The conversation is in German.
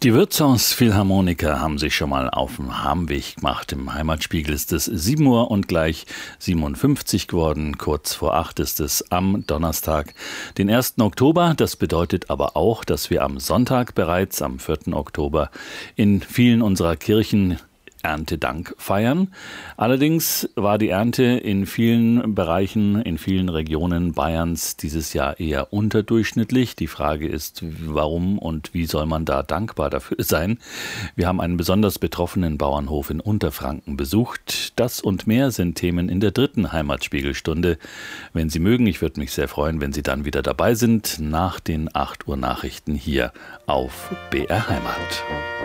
Die Wirtshaus Philharmoniker haben sich schon mal auf den Heimweg gemacht. Im Heimatspiegel ist es 7 Uhr und gleich 57 geworden. Kurz vor 8 ist es am Donnerstag, den 1. Oktober. Das bedeutet aber auch, dass wir am Sonntag bereits, am 4. Oktober, in vielen unserer Kirchen Erntedank feiern. Allerdings war die Ernte in vielen Bereichen, in vielen Regionen Bayerns dieses Jahr eher unterdurchschnittlich. Die Frage ist, warum und wie soll man da dankbar dafür sein? Wir haben einen besonders betroffenen Bauernhof in Unterfranken besucht. Das und mehr sind Themen in der 3. Heimatspiegelstunde. Wenn Sie mögen, ich würde mich sehr freuen, wenn Sie dann wieder dabei sind, nach den 8 Uhr Nachrichten hier auf BR Heimat.